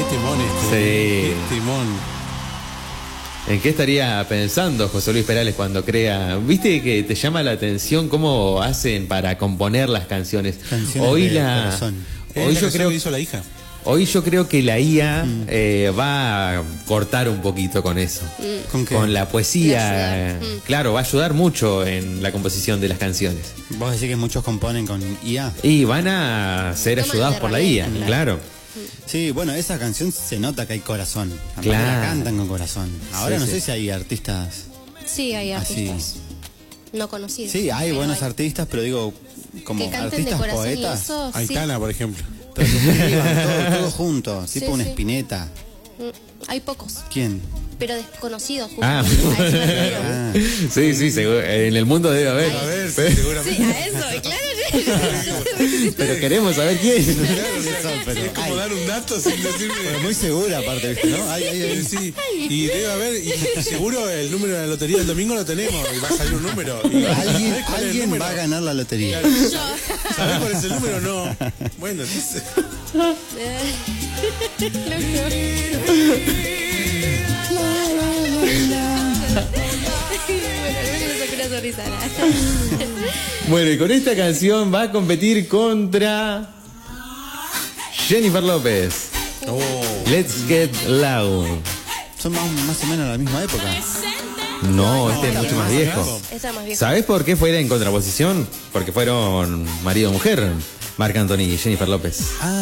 temón este. Sí. Qué temón. ¿En qué estaría pensando José Luis Perales cuando crea? ¿Viste que te llama la atención cómo hacen para componer las canciones? Canciones de corazón. Hoy yo creo que hizo la hija. Hoy yo creo que la IA va a cortar un poquito con eso. ¿Con qué? Con la poesía. Va a ayudar. Claro, va a ayudar mucho en la composición de las canciones. Vos decís que muchos componen con IA. Y van a ser Toman ayudados de por la IA, herramienta, claro. Sí, bueno, esa canción se nota que hay corazón. Además Claro. la cantan con corazón. Ahora Sí, no sí. sé si hay artistas. Sí, hay Así. artistas no conocidos. Sí, hay pero buenos artistas, pero digo, como que canten de artistas corazón poetas. y eso, sí. Aitana, por ejemplo. Pero que escriban todo junto, tipo Sí, una sí. Spinetta. Hay pocos, ¿Quién? pero desconocidos. Ah. justamente. A eso me refiero. Ah, Sí, sí, seguro, en el mundo debe haber. A ver, Pero, seguramente. Sí, a eso, claro. pero queremos saber quién. pero Es como hay. dar un dato sin decirme. Pero muy segura aparte, ¿viste? ¿No? Hay. Sí, y debe haber, y seguro el número de la lotería del domingo lo tenemos, y va a salir un número. Y Alguien, ¿sabés cuál es el alguien número? va a ganar la lotería. ¿Sabés cuál es el número? No. Bueno, entonces. Bueno, y con esta canción va a competir contra Jennifer López. Oh. Let's Get Loud. Son más o menos a la misma época. No, este es mucho más viejo. Esta es más vieja. ¿Sabés por qué fue en contraposición? Porque fueron marido y mujer, Marc Anthony y Jennifer López.